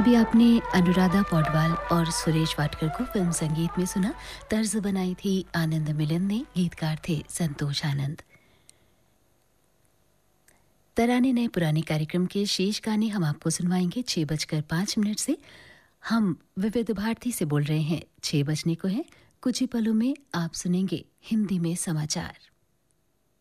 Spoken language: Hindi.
अभी आपने अनुराधा पौडवाल और सुरेश वाडकर को फिल्म संगीत में सुना। तर्ज बनाई थी आनंद मिलन ने, गीतकार थे संतोष आनंद। तराने नए पुराने कार्यक्रम के शेष गाने हम आपको सुनवाएंगे 6:05 से। हम विविध भारती से बोल रहे हैं। 6 बजने को है। कुछ ही पलों में आप सुनेंगे हिंदी में समाचार।